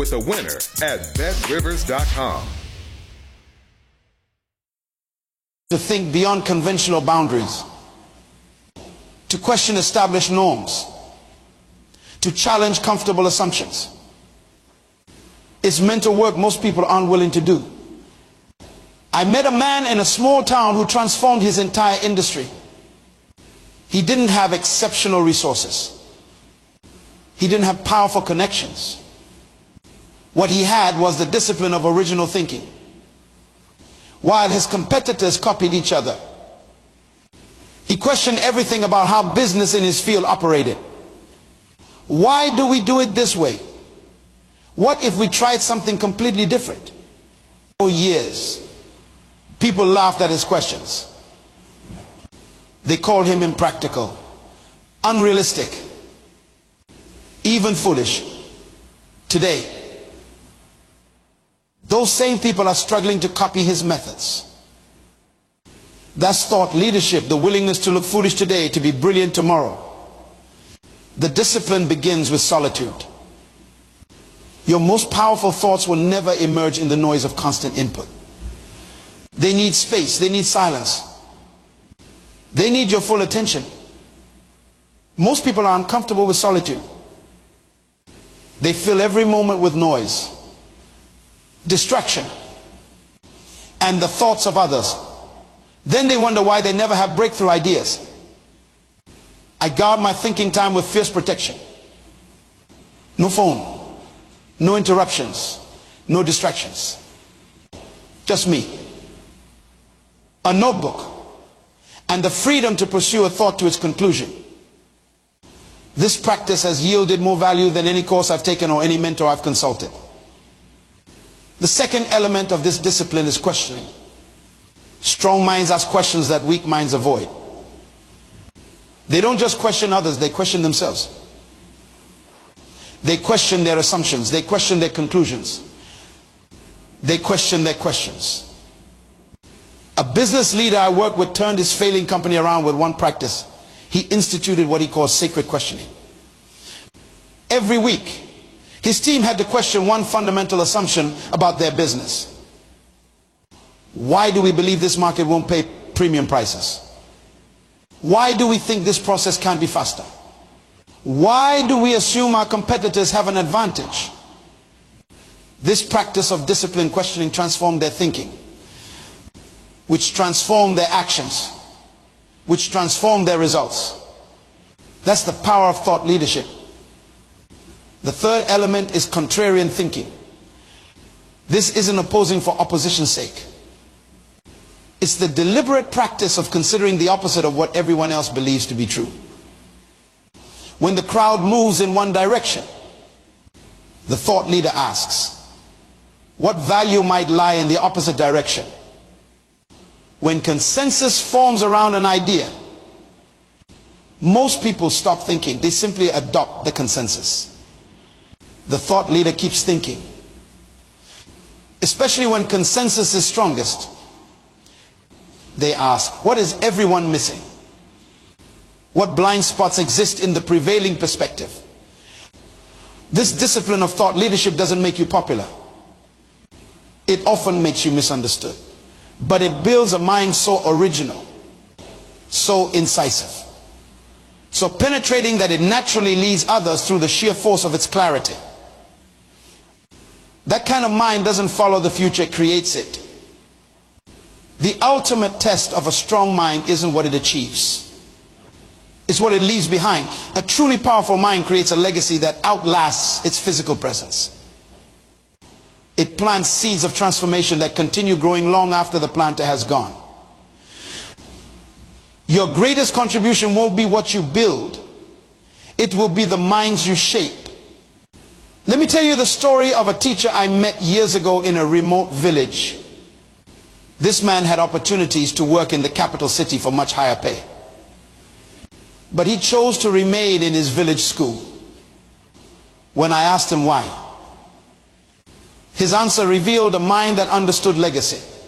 with a winner at BetRivers.com. To think beyond conventional boundaries, to question established norms, to challenge comfortable assumptions. It's mental work most people aren't willing to do. I met a man in a small town who transformed his entire industry. He didn't have exceptional resources. He didn't have powerful connections. What he had was the discipline of original thinking. While his competitors copied each other, he questioned everything about how business in his field operated. Why do we do it this way? What if we tried something completely different? For years, people laughed at his questions. They called him impractical, unrealistic, even foolish. Today, those same people are struggling to copy his methods. That's thought leadership, the willingness to look foolish today to be brilliant tomorrow. The discipline begins with solitude. Your most powerful thoughts will never emerge in the noise of constant input. They need space, they need silence. They need your full attention. Most people are uncomfortable with solitude. They fill every moment with noise, distraction, and the thoughts of others. Then they wonder why they never have breakthrough ideas. I guard my thinking time with fierce protection. No phone, no interruptions, no distractions. Just me, a notebook, and the freedom to pursue a thought to its conclusion. This practice has yielded more value than any course I've taken or any mentor I've consulted. The second element of this discipline is questioning. Strong minds ask questions that weak minds avoid. They don't just question others, they question themselves. They question their assumptions, they question their conclusions. They question their questions. A business leader I worked with turned his failing company around with one practice. He instituted what he calls sacred questioning. Every week, his team had to question one fundamental assumption about their business. Why do we believe this market won't pay premium prices? Why do we think this process can't be faster? Why do we assume our competitors have an advantage? This practice of disciplined questioning transformed their thinking, which transformed their actions, which transformed their results. That's the power of thought leadership. The third element is contrarian thinking. This isn't opposing for opposition's sake. It's the deliberate practice of considering the opposite of what everyone else believes to be true. When the crowd moves in one direction, the thought leader asks, what value might lie in the opposite direction? When consensus forms around an idea, most people stop thinking. They simply adopt the consensus. The thought leader keeps thinking. Especially when consensus is strongest. They ask, what is everyone missing? What blind spots exist in the prevailing perspective? This discipline of thought leadership doesn't make you popular. It often makes you misunderstood. But it builds a mind so original, so incisive, so penetrating that it naturally leads others through the sheer force of its clarity. That kind of mind doesn't follow the future, it creates it. The ultimate test of a strong mind isn't what it achieves. It's what it leaves behind. A truly powerful mind creates a legacy that outlasts its physical presence. It plants seeds of transformation that continue growing long after the planter has gone. Your greatest contribution won't be what you build. It will be the minds you shape. Let me tell you the story of a teacher I met years ago in a remote village. This man had opportunities to work in the capital city for much higher pay. But he chose to remain in his village school. When I asked him why, his answer revealed a mind that understood legacy.